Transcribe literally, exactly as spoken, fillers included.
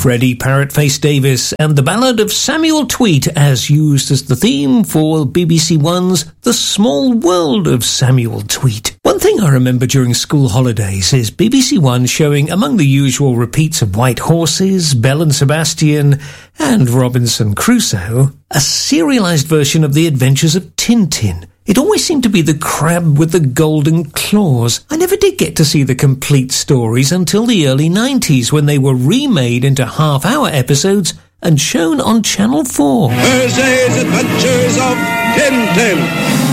Freddie Parrotface Davis and the Ballad of Samuel Tweet, as used as the theme for B B C One's The Small World of Samuel Tweet. One thing I remember during school holidays is B B C One showing, among the usual repeats of White Horses, Belle and Sebastian, and Robinson Crusoe, a serialised version of The Adventures of Tintin. It always seemed to be the crab with the golden claws. I never did get to see the complete stories until the early nineties, when they were remade into half-hour episodes and shown on Channel four. Thursday's Adventures of Tintin.